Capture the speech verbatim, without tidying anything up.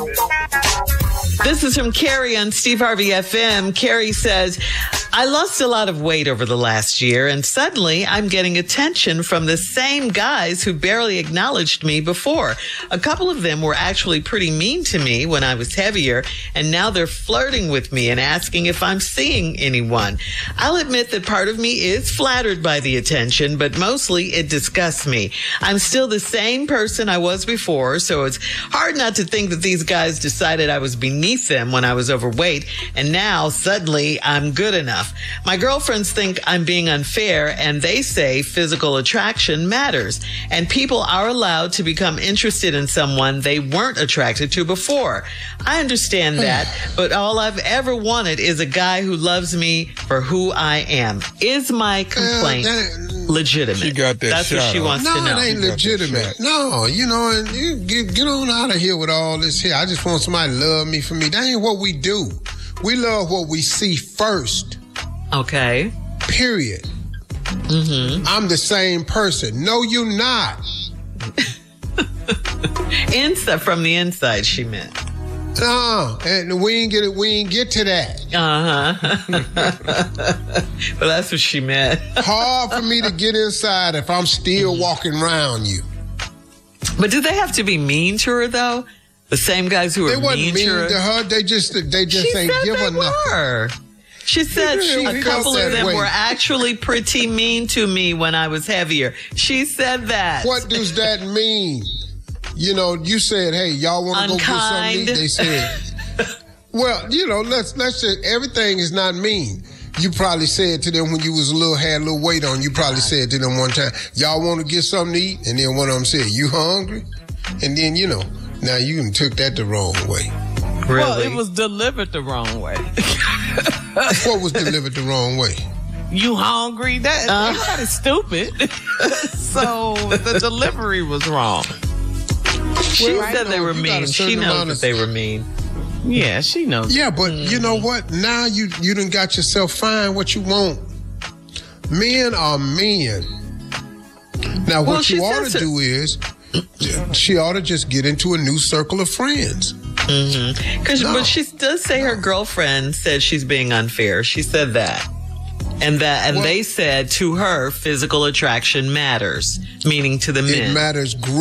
This is from Carrie on Steve Harvey F M. Carrie says, I lost a lot of weight over the last year, and suddenly I'm getting attention from the same guys who barely acknowledged me before. A couple of them were actually pretty mean to me when I was heavier, and now they're flirting with me and asking if I'm seeing anyone. I'll admit that part of me is flattered by the attention, but mostly it disgusts me. I'm still the same person I was before, so it's hard not to think that these guys decided I was beneath them when I was overweight, and now suddenly I'm good enough. My girlfriends think I'm being unfair, and they say physical attraction matters, and people are allowed to become interested in someone they weren't attracted to before. I understand that, but all I've ever wanted is a guy who loves me for who I am. Is my complaint uh, that, legitimate? She got that That's shot what she on. wants no, to know. No, it ain't legitimate. No, you know, and you get, get on out of here with all this here. I just want somebody to love me for me. That ain't what we do. We love what we see first. Okay. Period. Mm-hmm. I'm the same person. No, you're not. Inside, from the inside, she meant. No, and we ain't get it. We ain't get to that. Uh huh. Well, that's what she meant. Hard for me to get inside if I'm still walking around you. But do they have to be mean to her though? The same guys who they are wasn't mean, mean to her. to her. They just they just she ain't said give they her nothing. Were. She said she, a couple of them way. were actually pretty mean to me when I was heavier. She said that. What does that mean? You know, you said, "Hey, y'all want to go get something to eat?" They said, "Well, you know, let's let's just everything is not mean." You probably said to them when you was a little had a little weight on. You probably said to them one time, "Y'all want to get something to eat?" And then one of them said, "You hungry?" And then you know, now you took that the wrong way. Really? Well, it was delivered the wrong way. What was delivered the wrong way? You hungry? That uh. everybody's stupid. So the delivery was wrong. She well, said they were mean. She knows that they were mean. Yeah, she knows. Yeah, but mm. you know what? Now you you done got yourself find what you want. Men are men. Now well, what you ought to do is she ought to just get into a new circle of friends. Mm-hmm. Cause, no. But she does say her girlfriend said she's being unfair. She said that. And that, and well, they said to her, physical attraction matters, meaning to the men. It matters.